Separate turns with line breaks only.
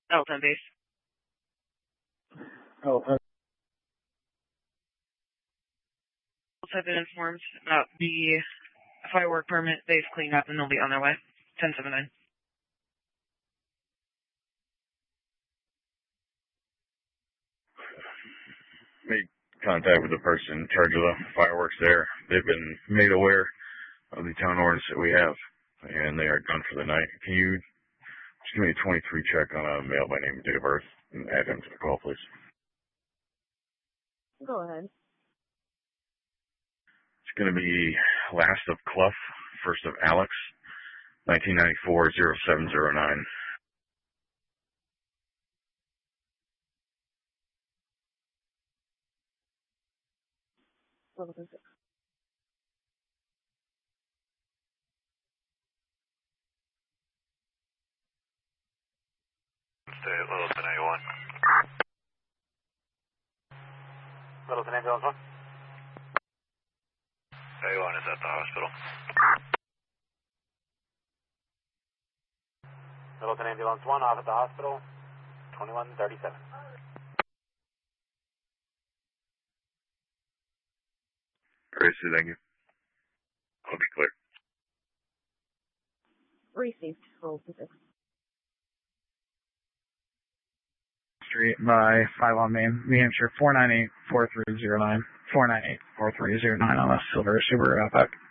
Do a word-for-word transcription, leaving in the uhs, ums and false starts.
L ten base.
Oh, uh,
Have been informed about the firework permit. They've cleaned up and they'll be on their way. ten seven nine.
Made contact with the person in charge of the fireworks there. They've been made aware of the town ordinance that we have, and they are done for the night. Can you just give me a twenty-three check on a male by name and date of birth and add him to the call, please?
Go ahead.
It's going to be last of Clough, first of Alex, nineteen ninety-four oh seven oh nine.
Level ten six.
Stay at Littleton A one. Littleton Ambulance one. A one is at the hospital. Littleton Ambulance one off at the hospital. twenty-one thirty-seven.
Gracie, thank you. I'll be clear.
Received. Roll to six.
Street by five on Main, New Hampshire, four nine eight four three zero nine, four nine eight four three zero nine on a silver Subaru Outback.